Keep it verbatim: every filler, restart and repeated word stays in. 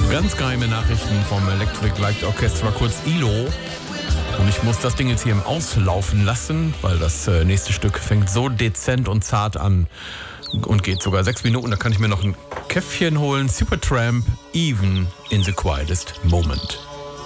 Ganz geheime Nachrichten vom Electric Light Orchestra, kurz I L O. Und ich muss das Ding jetzt hier im Auslaufen lassen, weil das nächste Stück fängt so dezent und zart an und geht sogar sechs Minuten. Da kann ich mir noch ein Käffchen holen. Supertramp, Even in the Quietest Moment.